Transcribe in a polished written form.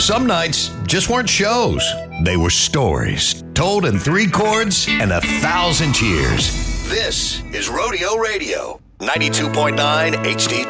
Some nights just weren't shows. They were stories, told in 3 chords and 1,000 cheers. This is Rodeo Radio, 92.9 HD2.